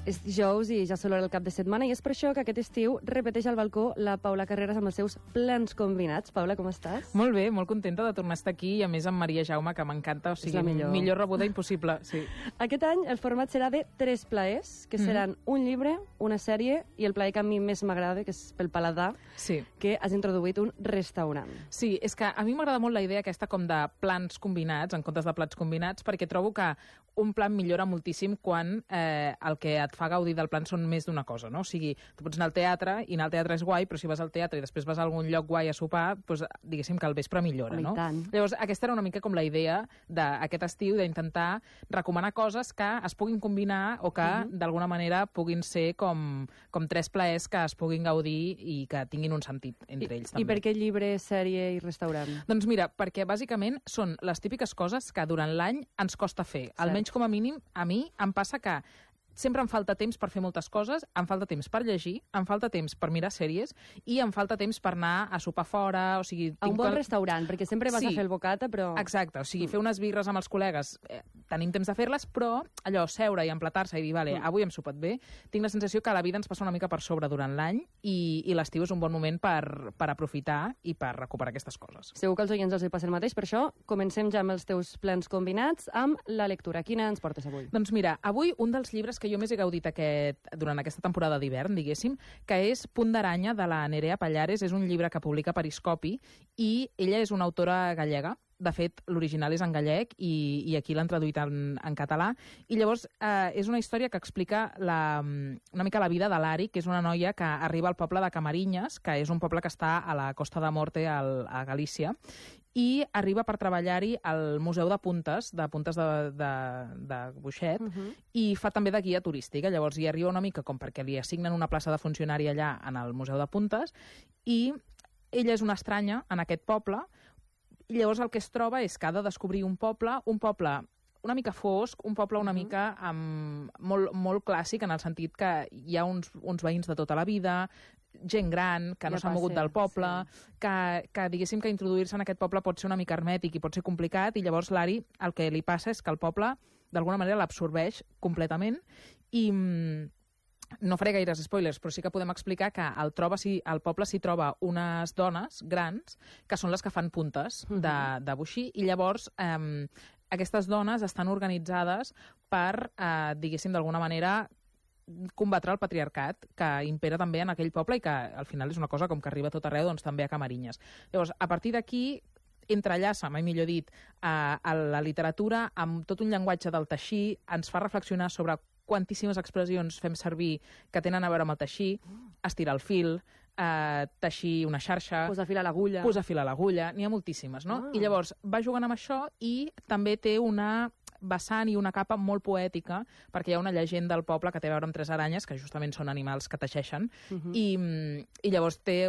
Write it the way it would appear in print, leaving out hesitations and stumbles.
És dijous i ja s'olora el cap de setmana i és per això que aquest estiu repeteix al balcó la Paula Carreras amb els seus plans combinats. Paula, com estàs? Molt bé, molt contenta de tornar a estar aquí i a més amb Maria Jaume, que m'encanta, o sigui, millor rebuda impossible. Sí. Aquest any el format serà de 3 plaers, que seran un llibre, una sèrie i el plaer que a mi més m'agrada, que és pel paladar, que has introduït un restaurant. Sí, és que a mi m'agrada molt la idea aquesta com de plans combinats, en comptes de plats combinats, perquè trobo que un plan millora moltíssim quan el que et fa gaudir del plan són més d'una cosa, no? O sigui, tu pots anar al teatre i anar al teatre és guai, però si vas al teatre i després vas a algun lloc guai a sopar, doncs diguéssim que el vespre millora, no? Llavors, aquesta era una mica com la idea d'aquest estiu, d'intentar recomanar coses que es puguin combinar o que d'alguna manera puguin ser com 3 plaers que es puguin gaudir i que tinguin un sentit entre ells també. I per què llibre, sèrie i restaurant? Doncs mira, perquè bàsicament són les típiques coses que durant l'any ens costa fer. Almenys com a mínim, a mi em passa que sempre em falta temps per fer moltes coses, em falta temps per llegir, em falta temps per mirar sèries i em falta temps per anar a sopar fora, o sigui... A un bon restaurant, perquè sempre vas a fer el bocata, però... Exacte, o sigui, fer unes birres amb els col·legues, tenim temps de fer-les, però allò, seure i emplatar-se i dir, vale, avui hem sopat bé, tinc la sensació que la vida ens passa una mica per sobre durant l'any i l'estiu és un bon moment per aprofitar i per recuperar aquestes coses. Segur que als oients els hi passa el mateix, per això comencem ja amb els teus plans combinats amb la lectura. Quina ens portes avui? Doncs mira, avui un dels llibres que jo més he gaudit durant aquesta temporada d'hivern, diguéssim, que és Punt d'aranya, de la Nerea Pallares. És un llibre que publica Periscopi i ella és una autora gallega. De fet, l'original és en gallec i aquí l'han traduït en català. I llavors és una història que explica una mica la vida de l'Ari, que és una noia que arriba al poble de Camarinyes, que és un poble que està a la Costa de Morte, a Galícia, i arriba per treballar-hi al Museu de Puntes de Buixet, i fa també de guia turística. Llavors hi arriba una mica com perquè li assignen una plaça de funcionari allà en el Museu de Puntes, i ella és una estranya en aquest poble. I llavors el que es troba és que ha de descobrir un poble una mica fosc, un poble una mica molt clàssic, en el sentit que hi ha uns veïns de tota la vida, gent gran, que no s'ha mogut del poble, que diguéssim que introduir-se en aquest poble pot ser una mica hermètic i pot ser complicat, i llavors l'Ari el que li passa és que el poble d'alguna manera l'absorbeix completament i... No faré gaires spoilers, però sí que podem explicar que al poble s'hi troba unes dones grans que són les que fan puntes de boixí, i llavors aquestes dones estan organitzades per, diguéssim, d'alguna manera combatre el patriarcat que impera també en aquell poble i que al final és una cosa com que arriba a tot arreu, doncs també a Camarinyes. Llavors, a partir d'aquí entrellaça, mai millor dit, a la literatura amb tot un llenguatge del teixir, ens fa reflexionar sobre quantíssimes expressions fem servir que tenen a veure amb el teixir, estirar el fil, teixir una xarxa... Posar fil a l'agulla. Posar fil a l'agulla, n'hi ha moltíssimes, no? I llavors va jugant amb això i també té una vessant i una capa molt poètica, perquè hi ha una llegenda al poble que té a veure amb 3 aranyes, que justament són animals que teixeixen, i llavors té